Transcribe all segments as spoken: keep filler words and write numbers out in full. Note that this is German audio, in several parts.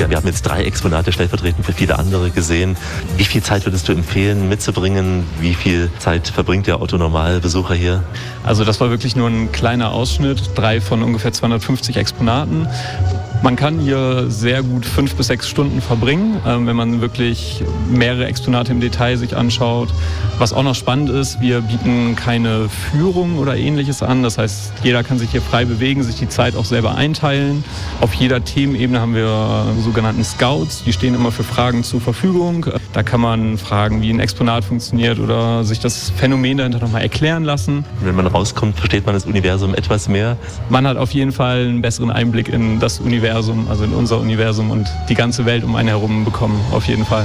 Ja, wir haben jetzt drei Exponate stellvertretend für viele andere gesehen. Wie viel Zeit würdest du empfehlen mitzubringen? Wie viel Zeit verbringt der Otto-Normalbesucher hier? Also das war wirklich nur ein kleiner Ausschnitt, drei von ungefähr zweihundertfünfzig Exponaten. Man kann hier sehr gut fünf bis sechs Stunden verbringen, äh, wenn man wirklich mehrere Exponate im Detail sich anschaut. Was auch noch spannend ist, wir bieten keine Führung oder Ähnliches an. Das heißt, jeder kann sich hier frei bewegen, sich die Zeit auch selber einteilen. Auf jeder Themenebene haben wir sogenannten Scouts, die stehen immer für Fragen zur Verfügung. Da kann man fragen, wie ein Exponat funktioniert oder sich das Phänomen dahinter nochmal erklären lassen. Wenn man rauskommt, versteht man das Universum etwas mehr? Man hat auf jeden Fall einen besseren Einblick in das Universum, also in unser Universum und die ganze Welt um einen herum bekommen, auf jeden Fall.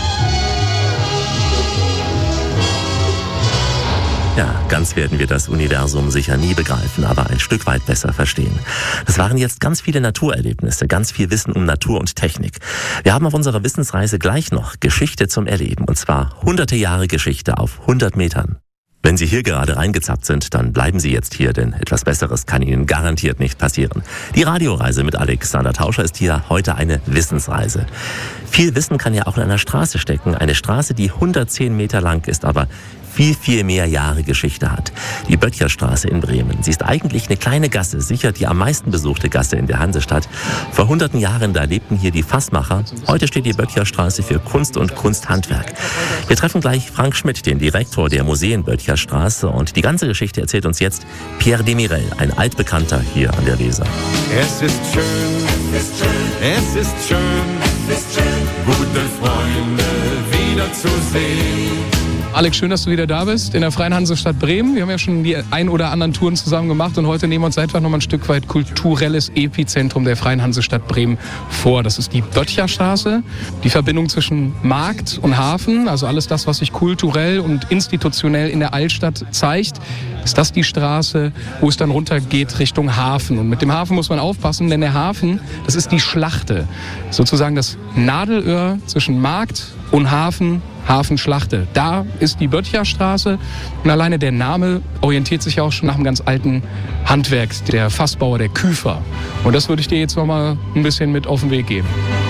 Ja, ganz werden wir das Universum sicher nie begreifen, aber ein Stück weit besser verstehen. Das waren jetzt ganz viele Naturerlebnisse, ganz viel Wissen um Natur und Technik. Wir haben auf unserer Wissensreise gleich noch Geschichte zum Erleben, und zwar hunderte Jahre Geschichte auf hundert Metern. Wenn Sie hier gerade reingezappt sind, dann bleiben Sie jetzt hier, denn etwas Besseres kann Ihnen garantiert nicht passieren. Die Radioreise mit Alexander Tauscher ist hier heute eine Wissensreise. Viel Wissen kann ja auch in einer Straße stecken. Eine Straße, die hundertzehn Meter lang ist, aber viel, viel mehr Jahre Geschichte hat. Die Böttcherstraße in Bremen. Sie ist eigentlich eine kleine Gasse, sicher die am meisten besuchte Gasse in der Hansestadt. Vor hunderten Jahren, da lebten hier die Fassmacher. Heute steht die Böttcherstraße für Kunst und Kunsthandwerk. Wir treffen gleich Frank Schmidt, den Direktor der Museen Böttcherstraße. Und die ganze Geschichte erzählt uns jetzt Pierre Demirel, ein Altbekannter hier an der Weser. Es ist schön, es ist schön, es ist schön, es ist schön, gute Freunde wiederzusehen. Alex, schön, dass du wieder da bist in der Freien Hansestadt Bremen. Wir haben ja schon die ein oder anderen Touren zusammen gemacht und heute nehmen wir uns einfach noch mal ein Stück weit kulturelles Epizentrum der Freien Hansestadt Bremen vor. Das ist die Böttcherstraße, die Verbindung zwischen Markt und Hafen, also alles das, was sich kulturell und institutionell in der Altstadt zeigt. Ist das die Straße, wo es dann runtergeht Richtung Hafen. Und mit dem Hafen muss man aufpassen, denn der Hafen, das ist die Schlachte. Sozusagen das Nadelöhr zwischen Markt und Hafen, Hafenschlachte. Da ist die Böttcherstraße und alleine der Name orientiert sich ja auch schon nach einem ganz alten Handwerk, der Fassbauer, der Küfer. Und das würde ich dir jetzt noch mal ein bisschen mit auf den Weg geben.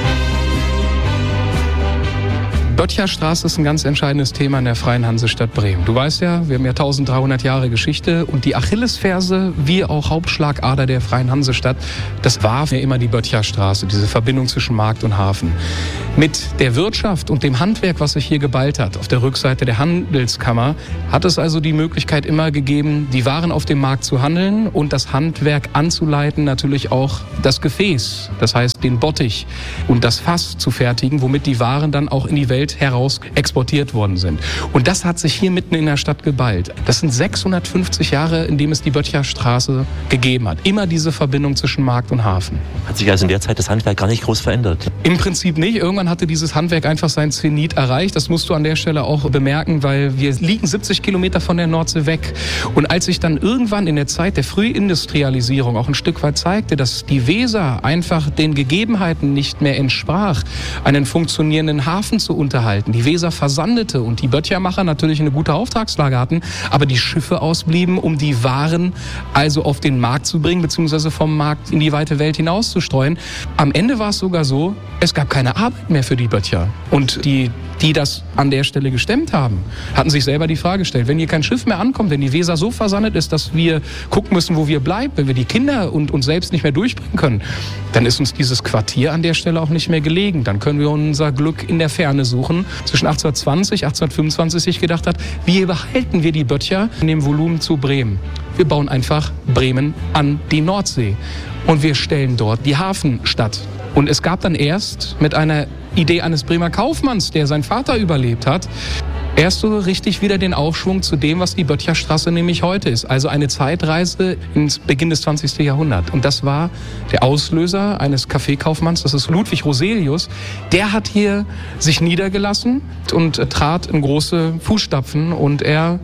Böttcherstraße ist ein ganz entscheidendes Thema in der Freien Hansestadt Bremen. Du weißt ja, wir haben ja dreizehnhundert Jahre Geschichte und die Achillesferse, wie auch Hauptschlagader der Freien Hansestadt, das war ja immer die Böttcherstraße, diese Verbindung zwischen Markt und Hafen. Mit der Wirtschaft und dem Handwerk, was sich hier geballt hat, auf der Rückseite der Handelskammer, hat es also die Möglichkeit immer gegeben, die Waren auf dem Markt zu handeln und das Handwerk anzuleiten, natürlich auch das Gefäß, das heißt den Bottich und das Fass zu fertigen, womit die Waren dann auch in die Welt heraus exportiert worden sind. Und das hat sich hier mitten in der Stadt geballt. Das sind sechshundertfünfzig Jahre, in dem es die Böttcherstraße gegeben hat. Immer diese Verbindung zwischen Markt und Hafen. Hat sich also in der Zeit das Handwerk gar nicht groß verändert? Im Prinzip nicht. Irgendwann hatte dieses Handwerk einfach sein Zenit erreicht. Das musst du an der Stelle auch bemerken, weil wir liegen siebzig Kilometer von der Nordsee weg. Und als sich dann irgendwann in der Zeit der Frühindustrialisierung auch ein Stück weit zeigte, dass die Weser einfach den Gegebenheiten nicht mehr entsprach, einen funktionierenden Hafen zu unterhalten, die Weser versandete und die Böttchermacher natürlich eine gute Auftragslage hatten, aber die Schiffe ausblieben, um die Waren also auf den Markt zu bringen, beziehungsweise vom Markt in die weite Welt hinauszustreuen. Am Ende war es sogar so, es gab keine Arbeit mehr für die Böttcher. Und die, die das an der Stelle gestemmt haben, hatten sich selber die Frage gestellt, wenn hier kein Schiff mehr ankommt, wenn die Weser so versandet ist, dass wir gucken müssen, wo wir bleiben, wenn wir die Kinder und uns selbst nicht mehr durchbringen können, dann ist uns dieses Quartier an der Stelle auch nicht mehr gelegen. Dann können wir unser Glück in der Ferne suchen. Zwischen achtzehnhundertzwanzig, achtzehnhundertfünfundzwanzig sich gedacht hat, wie behalten wir die Böttcher in dem Volumen zu Bremen? Wir bauen einfach Bremen an die Nordsee und wir stellen dort die Hafenstadt. Und es gab dann erst mit einer Idee eines Bremer Kaufmanns, der seinen Vater überlebt hat, erst so richtig wieder den Aufschwung zu dem, was die Böttcherstraße nämlich heute ist. Also eine Zeitreise ins Beginn des zwanzigsten Jahrhunderts. Und das war der Auslöser eines Kaffeekaufmanns, das ist Ludwig Roselius. Der hat hier sich niedergelassen und trat in große Fußstapfen und er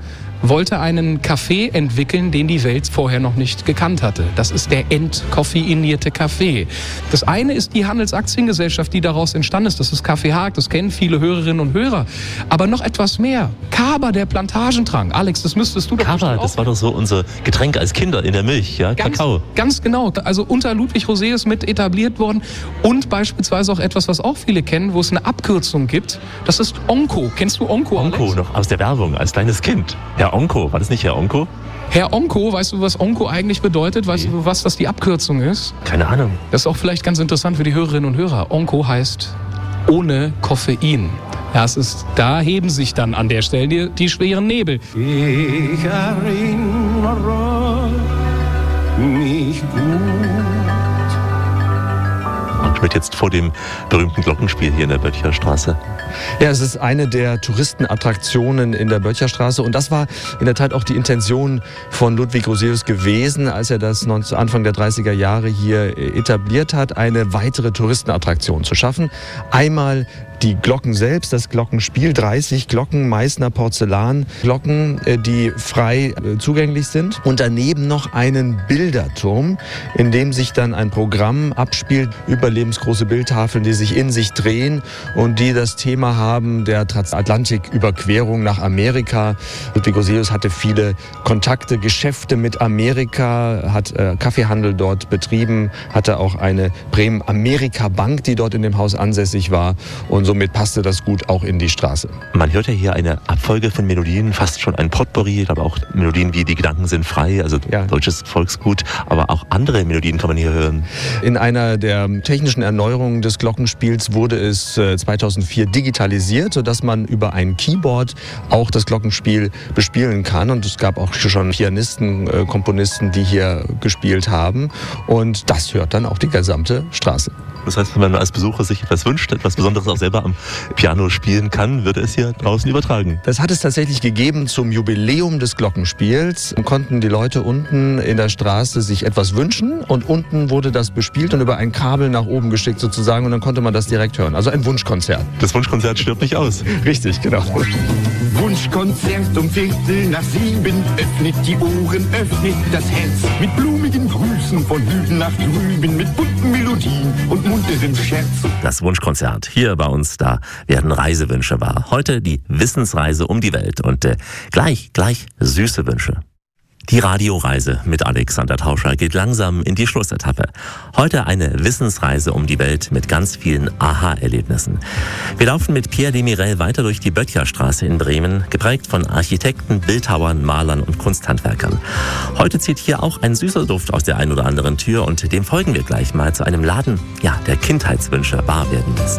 wollte einen Kaffee entwickeln, den die Welt vorher noch nicht gekannt hatte. Das ist der entkoffeinierte Kaffee. Das eine ist die Handelsaktiengesellschaft, die daraus entstanden ist. Das ist Kaffee Haag, das kennen viele Hörerinnen und Hörer. Aber noch etwas mehr. Kaba, der Plantagentrank. Alex, das müsstest du doch Kaba, das war doch so unser Getränk als Kinder in der Milch, ja? Ganz, Kakao. Ganz genau. Also unter Ludwig Roselius mit etabliert worden. Und beispielsweise auch etwas, was auch viele kennen, wo es eine Abkürzung gibt. Das ist Onko. Kennst du Onko, Alex? Onko, noch aus der Werbung, als kleines Kind. Herr Onko, war das nicht Herr Onko? Herr Onko, weißt du, was Onko eigentlich bedeutet? Weißt du, was das die Abkürzung ist? Keine Ahnung. Das ist auch vielleicht ganz interessant für die Hörerinnen und Hörer. Onko heißt ohne Koffein. Ja, es ist, da heben sich dann an der Stelle die, die schweren Nebel. Ich erinnere mich gut. Schmidt, jetzt vor dem berühmten Glockenspiel hier in der Böttcherstraße. Ja, es ist eine der Touristenattraktionen in der Böttcherstraße und das war in der Tat auch die Intention von Ludwig Roselius gewesen, als er das Anfang der dreißiger Jahre hier etabliert hat, eine weitere Touristenattraktion zu schaffen. Einmal die Glocken selbst, das Glockenspiel, dreißig Glocken, Meißner Porzellanglocken, die frei zugänglich sind. Und daneben noch einen Bilderturm, in dem sich dann ein Programm abspielt, überlebensgroße Bildtafeln, die sich in sich drehen und die das Thema haben der Transatlantiküberquerung nach Amerika. Ludwig Roselius hatte viele Kontakte, Geschäfte mit Amerika, hat äh, Kaffeehandel dort betrieben, hatte auch eine Bremen-Amerika-Bank, die dort in dem Haus ansässig war. Und somit passte das gut auch in die Straße. Man hört ja hier eine Abfolge von Melodien, fast schon ein Potpourri, aber auch Melodien wie Die Gedanken sind frei, also ja. Deutsches Volksgut, aber auch andere Melodien kann man hier hören. In einer der technischen Erneuerungen des Glockenspiels wurde es zweitausendvier digitalisiert, sodass man über ein Keyboard auch das Glockenspiel bespielen kann. Und es gab auch schon Pianisten, Komponisten, die hier gespielt haben. Und das hört dann auch die gesamte Straße. Das heißt, wenn man als Besucher sich etwas wünscht, etwas Besonderes auch selber am Piano spielen kann, wird es hier draußen übertragen. Das hat es tatsächlich gegeben zum Jubiläum des Glockenspiels. Konnten die Leute unten in der Straße sich etwas wünschen und unten wurde das bespielt und über ein Kabel nach oben geschickt sozusagen und dann konnte man das direkt hören. Also ein Wunschkonzert. Das Wunschkonzert stirbt nicht aus. Richtig, genau. Wunschkonzert um Viertel nach sieben. Öffnet die Ohren, öffnet das Herz. Mit blumigen Grüßen von Hüten nach drüben. Mit bunten Melodien und munterem Scherz. Das Wunschkonzert hier bei uns, da werden Reisewünsche wahr. Heute die Wissensreise um die Welt und äh, gleich, gleich süße Wünsche. Die Radioreise mit Alexander Tauscher geht langsam in die Schlussetappe. Heute eine Wissensreise um die Welt mit ganz vielen Aha-Erlebnissen. Wir laufen mit Pierre Demirel weiter durch die Böttcherstraße in Bremen, geprägt von Architekten, Bildhauern, Malern und Kunsthandwerkern. Heute zieht hier auch ein süßer Duft aus der einen oder anderen Tür und dem folgen wir gleich mal zu einem Laden, ja, der Kindheitswünsche wahr werden lässt.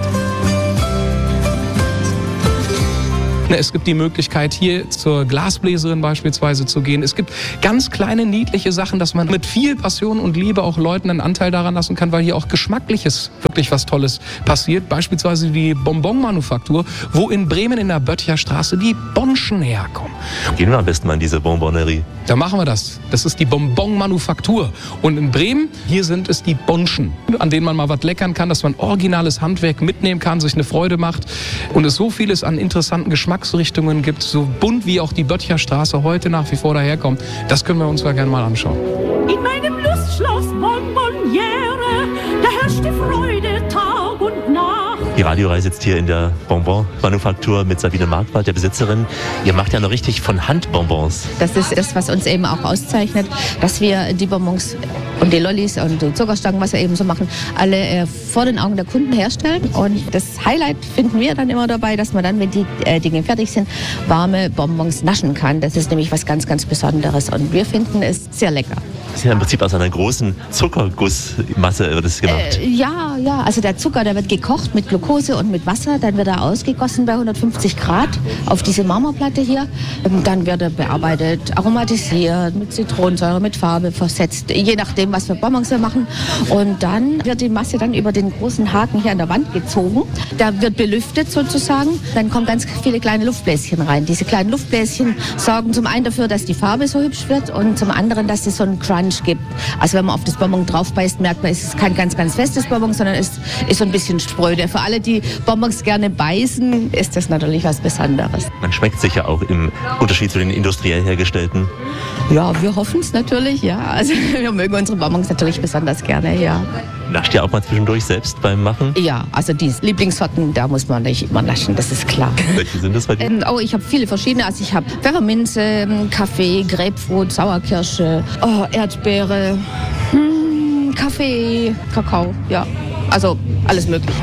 Es gibt die Möglichkeit, hier zur Glasbläserin beispielsweise zu gehen. Es gibt ganz kleine, niedliche Sachen, dass man mit viel Passion und Liebe auch Leuten einen Anteil daran lassen kann, weil hier auch Geschmackliches wirklich was Tolles passiert. Beispielsweise die Bonbon-Manufaktur, wo in Bremen in der Böttcherstraße die Bonschen herkommen. Gehen wir am besten mal in diese Bonbonnerie. Da machen wir das. Das ist die Bonbon-Manufaktur. Und in Bremen, hier sind es die Bonschen, an denen man mal was leckern kann, dass man originales Handwerk mitnehmen kann, sich eine Freude macht und es so vieles an interessanten Geschmacksrichtungen gibt, so bunt wie auch die Böttcherstraße heute nach wie vor daherkommt. Das können wir uns ja gerne mal anschauen. In meinem Lustschloss Bonbonniere, da herrscht die Freude Tag und Nacht. Die Radioreise sitzt hier in der Bonbon-Manufaktur mit Sabine Marquardt, der Besitzerin. Ihr macht ja noch richtig von Hand Bonbons. Das ist das, was uns eben auch auszeichnet, dass wir die Bonbons und die Lollis und die Zuckerstangen, was wir eben so machen, alle äh, vor den Augen der Kunden herstellen. Und das Highlight finden wir dann immer dabei, dass man dann, wenn die äh, Dinge fertig sind, warme Bonbons naschen kann. Das ist nämlich was ganz, ganz Besonderes und wir finden es sehr lecker. Das ist ja im Prinzip aus einer großen Zuckergussmasse wird es gemacht. Äh, ja, ja, also der Zucker, der wird gekocht mit Glucose und mit Wasser, dann wird er ausgegossen bei hundertfünfzig Grad auf diese Marmorplatte hier. Und dann wird er bearbeitet, aromatisiert, mit Zitronensäure, mit Farbe versetzt, je nachdem, was für Bonbons wir machen. Und dann wird die Masse dann über den großen Haken hier an der Wand gezogen. Da wird belüftet sozusagen. Dann kommen ganz viele kleine Luftbläschen rein. Diese kleinen Luftbläschen sorgen zum einen dafür, dass die Farbe so hübsch wird und zum anderen, dass es so einen Crunch gibt. Also wenn man auf das Bonbon drauf beißt, merkt man, es ist kein ganz, ganz festes Bonbon, sondern es ist so ein bisschen spröde. Für alle, die Bonbons gerne beißen, ist das natürlich was Besonderes. Man schmeckt sich ja auch im Unterschied zu den industriell hergestellten. Ja, wir hoffen es natürlich, ja. Also wir mögen unsere Bonbons natürlich besonders gerne, ja. Nascht ihr auch mal zwischendurch selbst beim Machen? Ja, also die Lieblingssorten, da muss man nicht immer naschen, das ist klar. Welche sind das bei dir? Ähm, oh, ich habe viele verschiedene. Also ich habe Pfefferminze, Kaffee, Grapefruit, Sauerkirsche, oh, Erdbeere, hm, Kaffee, Kakao, ja. Also alles Mögliche.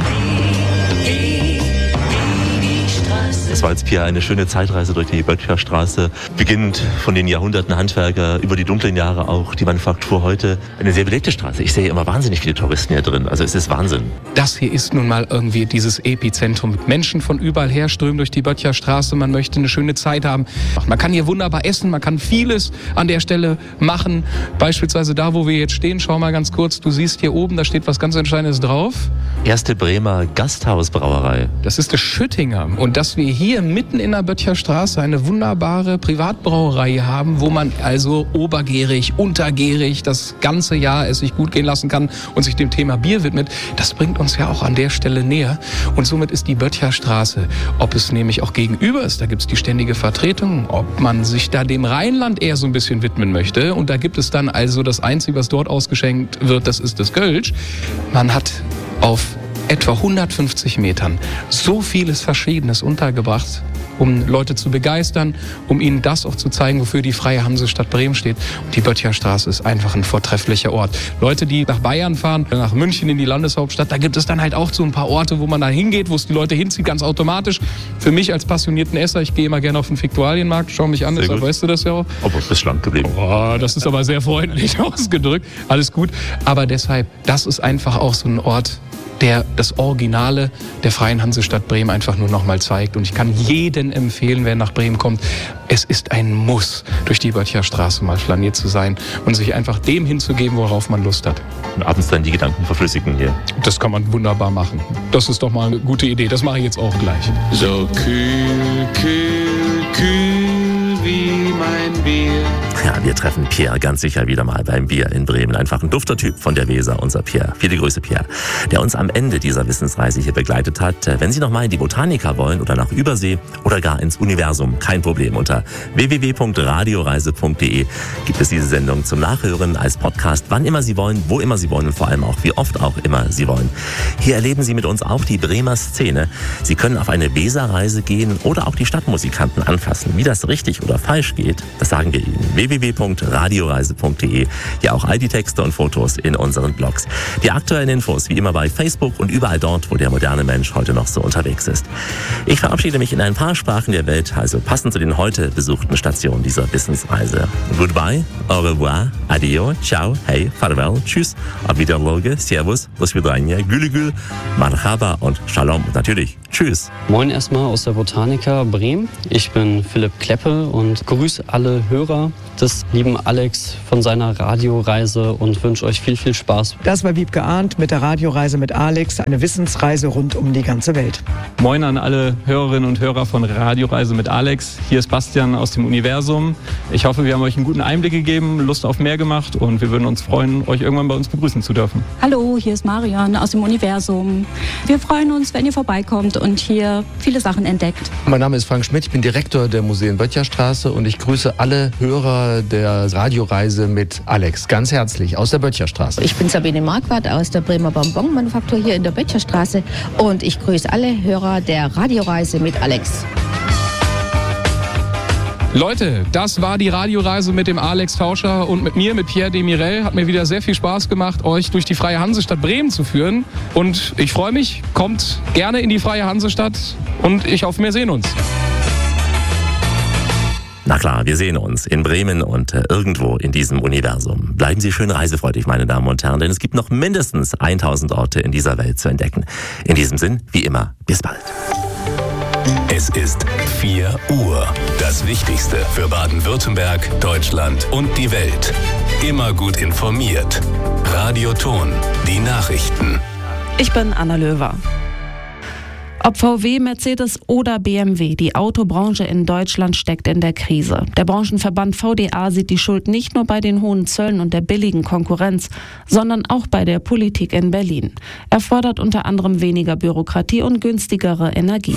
Das war jetzt, Pia, eine schöne Zeitreise durch die Böttcherstraße. Beginnend von den Jahrhunderten Handwerker, über die dunklen Jahre auch, die Manufaktur heute. Eine sehr belebte Straße. Ich sehe immer wahnsinnig viele Touristen hier drin. Also es ist Wahnsinn. Das hier ist nun mal irgendwie dieses Epizentrum. Menschen von überall her strömen durch die Böttcherstraße. Man möchte eine schöne Zeit haben. Man kann hier wunderbar essen. Man kann vieles an der Stelle machen. Beispielsweise da, wo wir jetzt stehen. Schau mal ganz kurz. Du siehst hier oben, da steht was ganz Entscheidendes drauf. Erste Bremer Gasthausbrauerei. Das ist der Schüttinger. Und dass wir hier mitten in der Böttcherstraße eine wunderbare Privatbrauerei haben, wo man also obergärig, untergärig das ganze Jahr es sich gut gehen lassen kann und sich dem Thema Bier widmet, das bringt uns ja auch an der Stelle näher. Und somit ist die Böttcherstraße, ob es nämlich auch gegenüber ist, da gibt es die ständige Vertretung, ob man sich da dem Rheinland eher so ein bisschen widmen möchte. Und da gibt es dann also das Einzige, was dort ausgeschenkt wird, das ist das Kölsch. Man hat auf etwa hundertfünfzig Metern so vieles Verschiedenes untergebracht, um Leute zu begeistern, um ihnen das auch zu zeigen, wofür die Freie Hansestadt Bremen steht. Und die Böttcherstraße ist einfach ein vortrefflicher Ort. Leute, die nach Bayern fahren, nach München in die Landeshauptstadt, da gibt es dann halt auch so ein paar Orte, wo man da hingeht, wo es die Leute hinzieht, ganz automatisch. Für mich als passionierten Esser, ich gehe immer gerne auf den Viktualienmarkt, schau mich an, deshalb weißt du das ja auch. Aber du bist schlank geblieben. Oh, das ist aber sehr freundlich ausgedrückt. Alles gut. Aber deshalb, das ist einfach auch so ein Ort, der das Originale der Freien Hansestadt Bremen einfach nur noch mal zeigt. Und ich kann jeden empfehlen, wer nach Bremen kommt, es ist ein Muss, durch die Böttcherstraße mal flaniert zu sein und sich einfach dem hinzugeben, worauf man Lust hat. Und abends dann die Gedanken verflüssigen hier. Das kann man wunderbar machen. Das ist doch mal eine gute Idee. Das mache ich jetzt auch gleich. So kühl, kühl, kühl wie mein Bier. Ja, wir treffen Pierre ganz sicher wieder mal beim Bier in Bremen. Einfach ein dufter Typ von der Weser, unser Pierre. Viele Grüße, Pierre, der uns am Ende dieser Wissensreise hier begleitet hat. Wenn Sie noch mal in die Botanica wollen oder nach Übersee oder gar ins Universum, kein Problem. Unter w w w punkt radioreise punkt de gibt es diese Sendung zum Nachhören als Podcast, wann immer Sie wollen, wo immer Sie wollen und vor allem auch, wie oft auch immer Sie wollen. Hier erleben Sie mit uns auch die Bremer Szene. Sie können auf eine Weserreise gehen oder auch die Stadtmusikanten anfassen. Wie das richtig oder falsch geht, das sagen wir Ihnen. w w w punkt radioreise punkt de. Ja, auch all die Texte und Fotos in unseren Blogs. Die aktuellen Infos wie immer bei Facebook und überall dort, wo der moderne Mensch heute noch so unterwegs ist. Ich verabschiede mich in ein paar Sprachen der Welt, also passend zu den heute besuchten Stationen dieser Wissensreise. Goodbye, au revoir, adio, ciao, hey, farewell, tschüss, auf Wiedersehen, servus, do svidania, gülügül, marhaba und shalom. Und natürlich, tschüss. Moin erstmal aus der Botanica Bremen. Ich bin Philipp Kleppe und grüße alle Hörer des lieben Alex von seiner Radioreise und wünsche euch viel, viel Spaß. Das war Wiebke Arndt mit der Radioreise mit Alex, eine Wissensreise rund um die ganze Welt. Moin an alle Hörerinnen und Hörer von Radioreise mit Alex. Hier ist Bastian aus dem Universum. Ich hoffe, wir haben euch einen guten Einblick gegeben, Lust auf mehr gemacht und wir würden uns freuen, euch irgendwann bei uns begrüßen zu dürfen. Hallo, hier ist Marion aus dem Universum. Wir freuen uns, wenn ihr vorbeikommt und hier viele Sachen entdeckt. Mein Name ist Frank Schmidt, ich bin Direktor der Museen Böttcherstraße und ich grüße alle Hörer der Radioreise mit Alex ganz herzlich aus der Böttcherstraße. Ich bin Sabine Marquardt aus der Bremer Bonbon-Manufaktur hier in der Böttcherstraße und ich grüße alle Hörer der Radioreise mit Alex. Leute, das war die Radioreise mit dem Alex Tauscher und mit mir, mit Pierre Demirel. Hat mir wieder sehr viel Spaß gemacht, euch durch die Freie Hansestadt Bremen zu führen. Und ich freue mich, kommt gerne in die Freie Hansestadt und ich hoffe, wir sehen uns. Na klar, wir sehen uns in Bremen und äh, irgendwo in diesem Universum. Bleiben Sie schön reisefreudig, meine Damen und Herren, denn es gibt noch mindestens tausend Orte in dieser Welt zu entdecken. In diesem Sinn, wie immer, bis bald. Es ist vier Uhr. Das Wichtigste für Baden-Württemberg, Deutschland und die Welt. immer gut informiert. Radioton, die Nachrichten. Ich bin Anna Löwer. Ob V W, Mercedes oder B M W, die Autobranche in Deutschland steckt in der Krise. Der Branchenverband V D A sieht die Schuld nicht nur bei den hohen Zöllen und der billigen Konkurrenz, sondern auch bei der Politik in Berlin. Er fordert unter anderem weniger Bürokratie und günstigere Energie.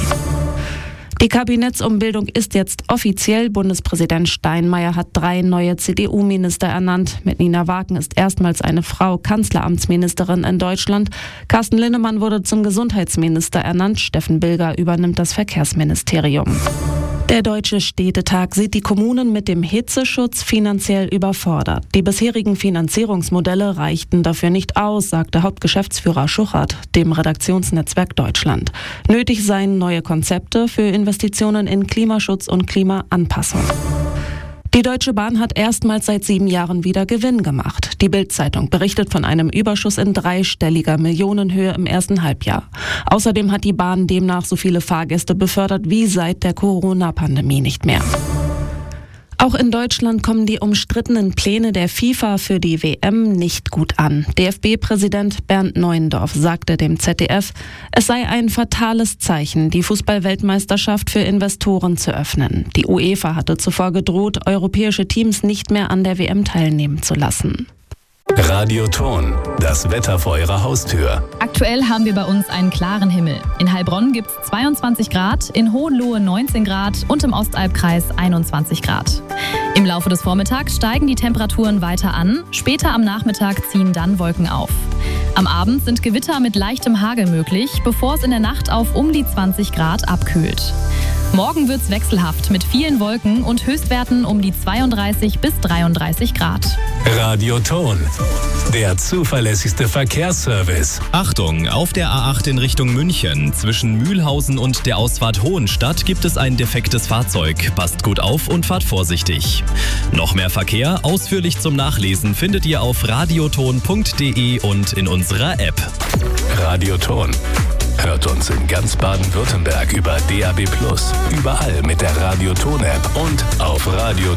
Die Kabinettsumbildung ist jetzt offiziell. Bundespräsident Steinmeier hat drei neue C D U-Minister ernannt. Mit Nina Wagen ist erstmals eine Frau Kanzleramtsministerin in Deutschland. Carsten Linnemann wurde zum Gesundheitsminister ernannt. Steffen Bilger übernimmt das Verkehrsministerium. Der Deutsche Städtetag sieht die Kommunen mit dem Hitzeschutz finanziell überfordert. Die bisherigen Finanzierungsmodelle reichten dafür nicht aus, sagte Hauptgeschäftsführer Schuchert dem Redaktionsnetzwerk Deutschland. Nötig seien neue Konzepte für Investitionen in Klimaschutz und Klimaanpassung. Die Deutsche Bahn hat erstmals seit sieben Jahren wieder Gewinn gemacht. Die Bild-Zeitung berichtet von einem Überschuss in dreistelliger Millionenhöhe im ersten Halbjahr. Außerdem hat die Bahn demnach so viele Fahrgäste befördert wie seit der Corona-Pandemie nicht mehr. Auch in Deutschland kommen die umstrittenen Pläne der FIFA für die W M nicht gut an. D F B-Präsident Bernd Neuendorf sagte dem Z D F, es sei ein fatales Zeichen, die Fußball-Weltmeisterschaft für Investoren zu öffnen. Die UEFA hatte zuvor gedroht, europäische Teams nicht mehr an der W M teilnehmen zu lassen. Radioton, das Wetter vor Ihrer Haustür. Aktuell haben wir bei uns einen klaren Himmel. In Heilbronn gibt es zweiundzwanzig Grad, in Hohenlohe neunzehn Grad und im Ostalbkreis einundzwanzig Grad. Im Laufe des Vormittags steigen die Temperaturen weiter an, später am Nachmittag ziehen dann Wolken auf. Am Abend sind Gewitter mit leichtem Hagel möglich, bevor es in der Nacht auf um die zwanzig Grad abkühlt. Morgen wird's wechselhaft mit vielen Wolken und Höchstwerten um die zweiunddreißig bis dreiunddreißig Grad. Radioton, der zuverlässigste Verkehrsservice. Achtung, auf der A acht in Richtung München zwischen Mühlhausen und der Ausfahrt Hohenstadt gibt es ein defektes Fahrzeug. Passt gut auf und fahrt vorsichtig. Noch mehr Verkehr, ausführlich zum Nachlesen, findet ihr auf radioton punkt de und in unserer App. Radioton. Hört uns in ganz Baden-Württemberg über D A B plus, überall mit der Radioton-App und auf Radio